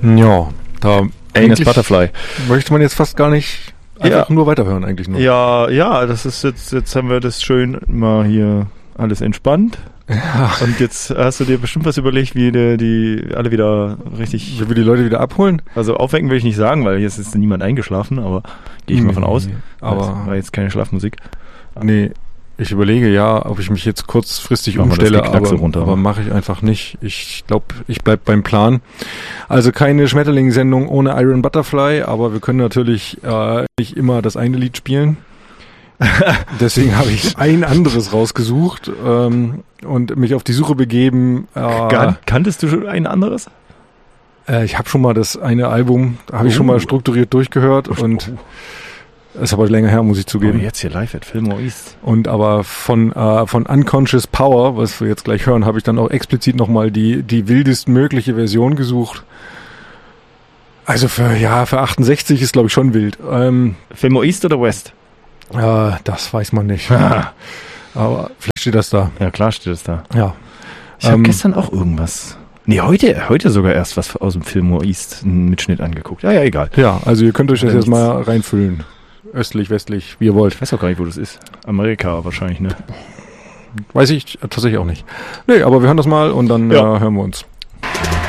Ja, da Anus Butterfly. Möchte man jetzt fast gar nicht einfach nur weiterhören eigentlich nur. Ja, das ist jetzt haben wir das schön mal hier alles entspannt. Ja. Und jetzt hast du dir bestimmt was überlegt, wie die alle wieder richtig... Wie wir die Leute wieder abholen? Also aufwecken will ich nicht sagen, weil jetzt ist niemand eingeschlafen, aber gehe ich mal von aus. Aber das war jetzt keine Schlafmusik. Nee, ich überlege ob ich mich jetzt kurzfristig Machen wir umstelle, das Geknackse runter. aber mache ich einfach nicht. Ich glaube, ich bleib beim Plan. Also keine Schmetterling-Sendung ohne Iron Butterfly, aber wir können natürlich nicht immer das eine Lied spielen. Deswegen habe ich ein anderes rausgesucht und mich auf die Suche begeben. Kanntest du schon ein anderes? Ich habe schon mal das eine Album, habe ich schon mal strukturiert durchgehört und ist aber länger her, muss ich zugeben. Jetzt hier live at Fillmore East. Und aber von Unconscious Power, was wir jetzt gleich hören, habe ich dann auch explizit nochmal die wildest mögliche Version gesucht. Also für 68 ist glaube ich schon wild. Fillmore East oder West? Das weiß man nicht. Aber vielleicht steht das da. Ja, klar steht das da. Ja. Ich habe gestern auch irgendwas. Nee, heute sogar erst was aus dem Fillmore East, einen Mitschnitt angeguckt. Ja, egal. Ja, also ihr könnt euch das jetzt mal reinfüllen. Östlich, westlich, wie ihr wollt. Ich weiß auch gar nicht, wo das ist. Amerika wahrscheinlich, ne? Weiß ich tatsächlich auch nicht. Nee, aber wir hören das mal und dann hören wir uns.